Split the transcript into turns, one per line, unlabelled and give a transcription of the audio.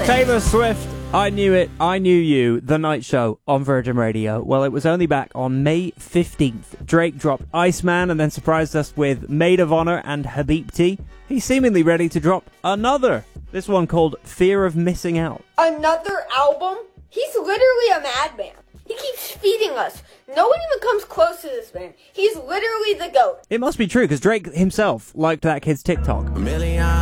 Taylor Swift, I Knew It, I Knew You, The Night Show on Virgin Radio. Well, it was only back on May 15th. Drake dropped Iceman and then surprised us with Maid of Honor and Habibti. He's seemingly ready to drop another. This one called Fear of Missing Out.
Another album? He's literally a madman. He keeps feeding us. No one even comes close to this man. He's literally the GOAT.
It must be true, because Drake himself liked that kid's TikTok.